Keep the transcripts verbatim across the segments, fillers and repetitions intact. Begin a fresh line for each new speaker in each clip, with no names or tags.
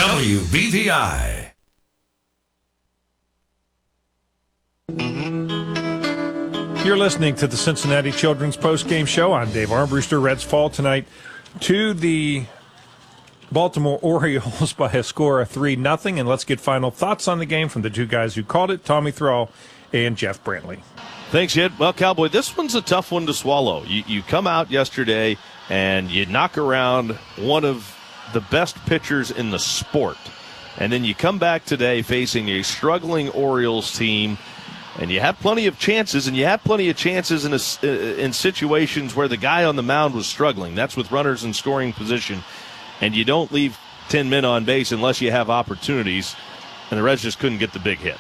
W B V I.
You're listening to the Cincinnati Children's Postgame Show. I'm Dave Armbruster. Reds fall tonight to the Baltimore Orioles by a score of three nothing. And let's get final thoughts on the game from the two guys who called it, Tommy Thrall and Jeff Brantley.
Thanks, Ed. Well, Cowboy, this one's a tough one to swallow. You, you come out yesterday and you knock around one of the best pitchers in the sport. And then you come back today facing a struggling Orioles team, and you have plenty of chances, and you have plenty of chances in a, in situations where the guy on the mound was struggling. That's with runners in scoring position, and you don't leave ten men on base unless you have opportunities, and the Reds just couldn't get the big hit.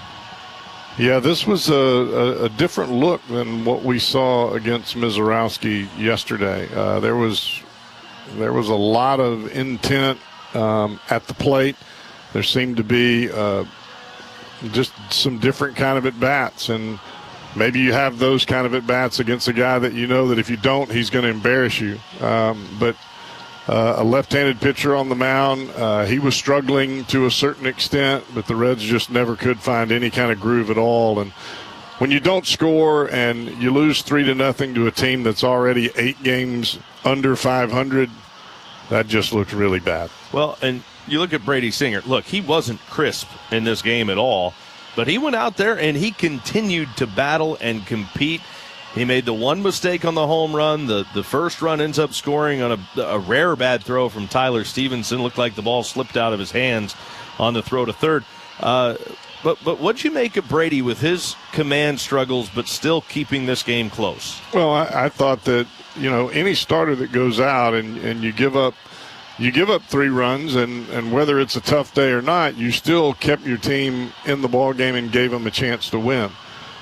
Yeah, this was a, a, a different look than what we saw against Mizorowski yesterday. Uh, there was there was a lot of intent um, at the plate. There seemed to be uh, just some different kind of at-bats, and maybe you have those kind of at-bats against a guy that you know that if you don't, he's going to embarrass you. Um, but uh, a left-handed pitcher on the mound, uh, he was struggling to a certain extent, but the Reds just never could find any kind of groove at all. And when you don't score and you lose three to nothing to a team that's already eight games under five hundred, that just looked really bad.
Well, and you look at Brady Singer. Look, he wasn't crisp in this game at all, but he went out there and he continued to battle and compete. He made the one mistake on the home run. The, the first run ends up scoring on a, a rare bad throw from Tyler Stevenson. Looked like the ball slipped out of his hands on the throw to third. Uh, but but what'd you make of Brady with his command struggles but still keeping this game close?
Well, I, I thought that, you know, any starter that goes out and, and you give up you give up three runs, and, and whether it's a tough day or not, you still kept your team in the ball game and gave them a chance to win.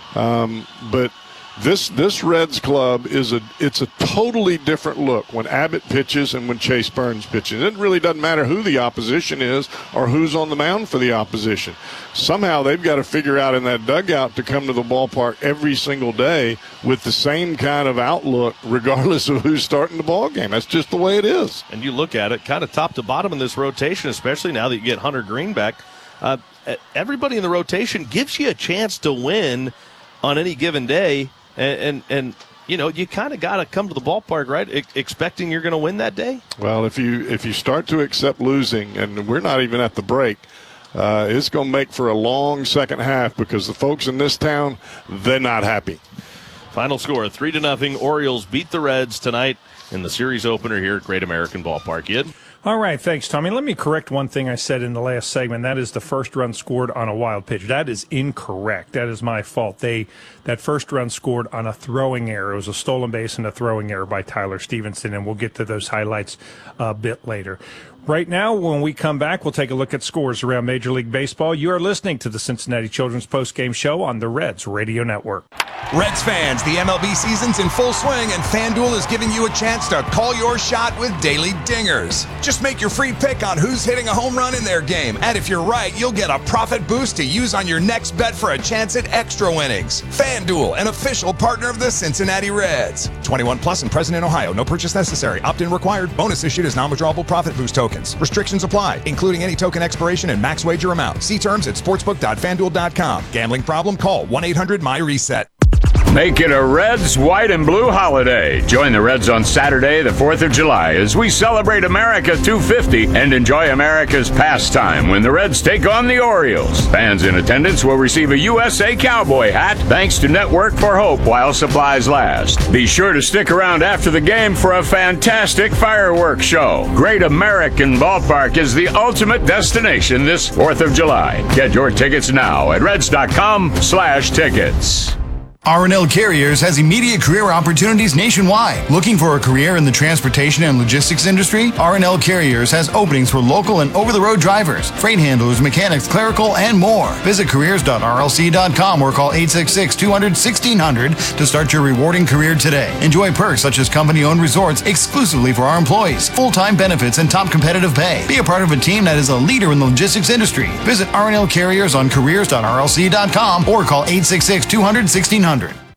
Um, but This this Reds club is a it's a totally different look when Abbott pitches and when Chase Burns pitches. It really doesn't matter who the opposition is or who's on the mound for the opposition. Somehow they've got to figure out in that dugout to come to the ballpark every single day with the same kind of outlook regardless of who's starting the ball game. That's just the way it is.
And you look at it kind of top to bottom in this rotation, especially now that you get Hunter Green back. Uh, everybody in the rotation gives you a chance to win on any given day. And, and, and you know, you kind of got to come to the ballpark, right, e- expecting you're going to win that day?
Well, if you if you start to accept losing, and we're not even at the break, uh, it's going to make for a long second half because the folks in this town, they're not happy.
Final score, three to nothing. Orioles beat the Reds tonight in the series opener here at Great American Ballpark. Yid?
All right, thanks, Tommy. Let me correct one thing I said in the last segment. That is the first run scored on a wild pitch. That is incorrect. That is my fault. They that first run scored on a throwing error. It was a stolen base and a throwing error by Tyler Stevenson, and we'll get to those highlights a bit later. Right now, when we come back, we'll take a look at scores around Major League Baseball. You are listening to the Cincinnati Children's Postgame Show on the Reds Radio Network.
Reds fans, the M L B season's in full swing, and FanDuel is giving you a chance to call your shot with daily dingers. Just make your free pick on who's hitting a home run in their game, and if you're right, you'll get a profit boost to use on your next bet for a chance at extra winnings. FanDuel, an official partner of the Cincinnati Reds. twenty-one plus and present in Ohio. No purchase necessary. Opt-in required. Bonus issued as non-withdrawable profit boost tokens. Restrictions apply, including any token expiration and max wager amount. See terms at sportsbook dot fan duel dot com. Gambling problem? Call one eight hundred my reset.
Make it a Reds white and blue holiday. Join the Reds on Saturday, the fourth of July, as we celebrate America two fifty and enjoy America's pastime when the Reds take on the Orioles. Fans in attendance will receive a U S A Cowboy hat thanks to Network for Hope while supplies last. Be sure to stick around after the game for a fantastic fireworks show. Great American Ballpark is the ultimate destination this fourth of July. Get your tickets now at reds dot com slash tickets.
R and L Carriers has immediate career opportunities nationwide. Looking for a career in the transportation and logistics industry? R and L Carriers has openings for local and over-the-road drivers, freight handlers, mechanics, clerical, and more. Visit careers dot r l c dot com or call eight six six, two hundred, sixteen hundred to start your rewarding career today. Enjoy perks such as company-owned resorts exclusively for our employees, full-time benefits, and top competitive pay. Be a part of a team that is a leader in the logistics industry. Visit R and L Carriers on careers dot r l c dot com or call eight six six, two hundred, sixteen hundred.